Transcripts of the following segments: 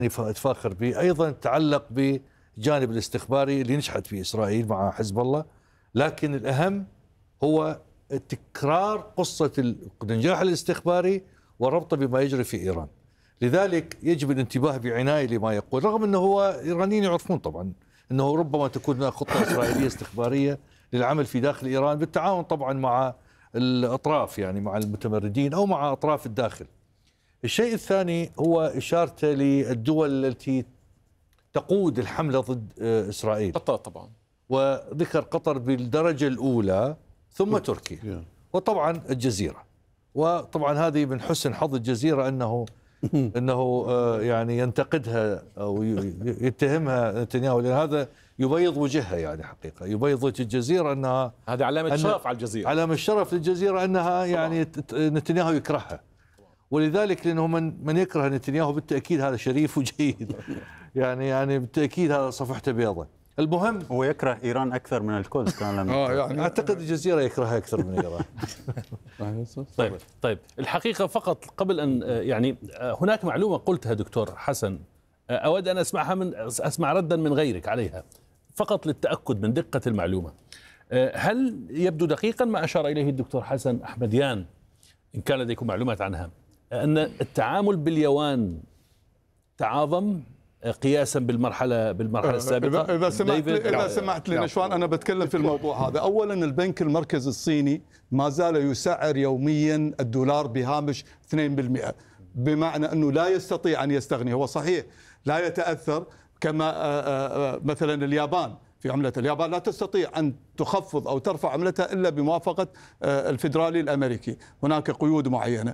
أتفاخر به أيضا تتعلق بجانب الاستخباري اللي نجحت فيه إسرائيل مع حزب الله، لكن الأهم هو تكرار قصة النجاح الاستخباري وربطه بما يجري في إيران. لذلك يجب الانتباه بعناية لما يقول، رغم أنه هو إيرانيين يعرفون طبعا أنه ربما تكون خطة إسرائيلية استخبارية للعمل في داخل إيران بالتعاون طبعا مع الأطراف، يعني مع المتمردين أو مع أطراف الداخل. الشيء الثاني هو إشارته للدول التي تقود الحملة ضد إسرائيل، قطر طبعا، وذكر قطر بالدرجة الأولى ثم تركيا وطبعا الجزيرة. وطبعا هذه من حسن حظ الجزيرة أنه يعني ينتقدها أو يتهمها نتنياهو، لأن هذا يبيض وجهها، يعني حقيقة يبيض وجه الجزيرة أنها هذه علامة شرف على الجزيرة، علامة شرف للجزيرة أنها يعني نتنياهو يكرهها. ولذلك لأنه من يكره نتنياهو بالتأكيد هذا شريف وجيد، يعني بالتأكيد هذا صفحته بيضة. المهم هو يكره إيران أكثر من الكل كان يعني أعتقد الجزيرة يكرهها أكثر من إيران. طيب الحقيقة فقط قبل أن يعني هناك معلومة قلتها دكتور حسن، أود أن أسمع ردا من غيرك عليها فقط للتأكد من دقة المعلومة. هل يبدو دقيقا ما أشار إليه الدكتور حسن أحمديان، إن كان لديكم معلومات عنها، أن التعامل باليوان تعاظم قياسا بالمرحلة السابقة؟ إذا سمحت لي نشوان، أنا بتكلم في الموضوع هذا. أولا البنك المركزي الصيني ما زال يسعر يوميا الدولار بهامش 2%، بمعنى أنه لا يستطيع أن يستغني. هو صحيح لا يتأثر كما مثلا اليابان، في عملة اليابان لا تستطيع أن تخفض أو ترفع عملتها إلا بموافقة الفيدرالي الأمريكي، هناك قيود معينة.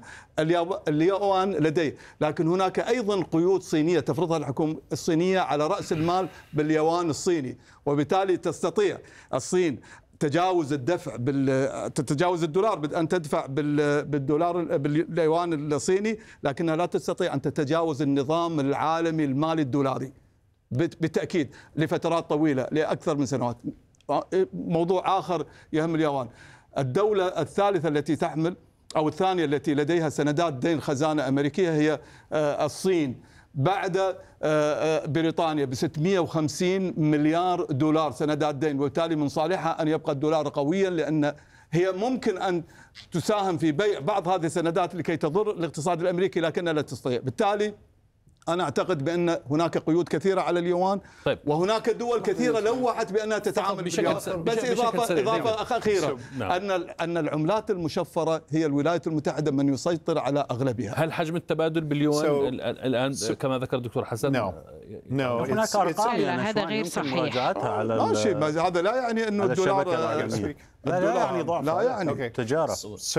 اليوان لديه، لكن هناك أيضا قيود صينية تفرضها الحكومة الصينية على رأس المال باليوان الصيني، وبالتالي تستطيع الصين تجاوز الدفع تتجاوز الدولار أن تدفع بالدولار باليوان الصيني، لكنها لا تستطيع أن تتجاوز النظام العالمي المالي الدولاري بالتأكيد لفترات طويلة لأكثر من سنوات. موضوع آخر يهم اليابان، الدولة الثالثة التي تحمل أو الثانية التي لديها سندات دين خزانة أمريكية هي الصين، بعد بريطانيا ب 650 مليار دولار سندات دين، وبالتالي من صالحها أن يبقى الدولار قويا، لأن هي ممكن أن تساهم في بيع بعض هذه السندات لكي تضر الاقتصاد الأمريكي لكنها لا تستطيع. بالتالي أنا أعتقد بأن هناك قيود كثيرة على اليوان. طيب. وهناك دول كثيرة لوحت بأنها تتعامل باليوان. بس إضافة أخيرة، أن العملات المشفرة هي الولايات المتحدة من يسيطر على أغلبها. هل حجم التبادل باليوان الآن كما ذكر الدكتور حسن؟ هناك أرقام هذا غير صحيح. لا شيء، هذا لا يعني أنه الدولار لا يعني ضعف، لا يعني تجارة.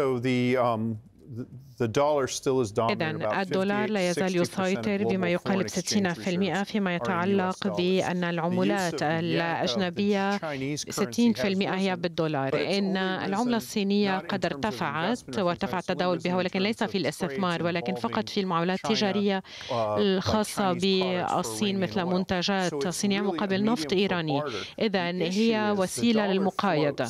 إذن الدولار لا يزال يسيطر بما يقارب 60% فيما يتعلق بأن العملات الأجنبية 60% هي بالدولار. إن العملة الصينية قد ارتفعت وارتفع التداول بها، ولكن ليس في الاستثمار، ولكن فقط في المعاملات التجارية الخاصة بالصين مثل منتجات صينية مقابل نفط إيراني. إذن هي وسيلة للمقايضة.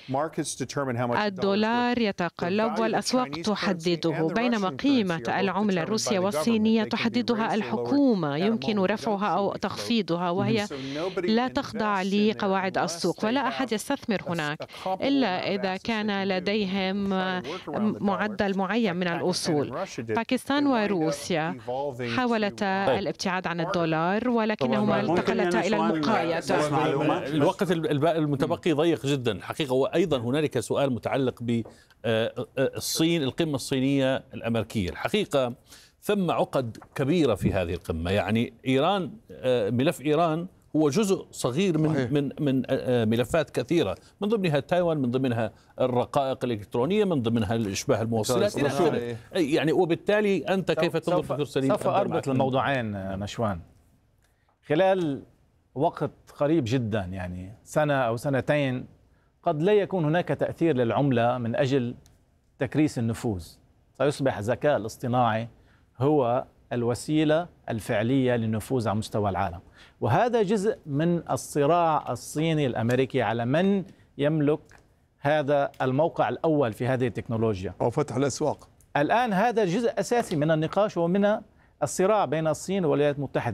الدولار يتقلب والأسواق تحدده، بينما قيمة العملة الروسية والصينية تحددها الحكومة، يمكن رفعها أو تخفيضها، وهي لا تخضع لقواعد السوق، ولا أحد يستثمر هناك إلا إذا كان لديهم معدل معين من الأصول. باكستان وروسيا حاولتا الابتعاد عن الدولار، ولكنهما انتقلتا إلى المقايضة. الوقت المتبقي ضيق جدا الحقيقة. وأيضا هنالك سؤال متعلق بالصين، القمة الصينية الأمريكية. الحقيقة ثم عقد كبيرة في هذه القمة، يعني إيران، ملف إيران هو جزء صغير من ملفات كثيرة، من ضمنها تايوان، من ضمنها الرقائق الإلكترونية، من ضمنها الإشباه الموصلات إلى آخره. يعني وبالتالي أنت كيف تنظر دكتور سليم؟ سوف أربط الموضوعين نشوان. خلال وقت قريب جدا، يعني سنة أو سنتين، قد لا يكون هناك تأثير للعملة من أجل تكريس النفوذ. سيصبح الذكاء الاصطناعي هو الوسيلة الفعلية للنفوذ على مستوى العالم، وهذا جزء من الصراع الصيني الأمريكي على من يملك هذا الموقع الأول في هذه التكنولوجيا أو فتح الأسواق. الآن هذا جزء أساسي من النقاش ومن الصراع بين الصين والولايات المتحدة.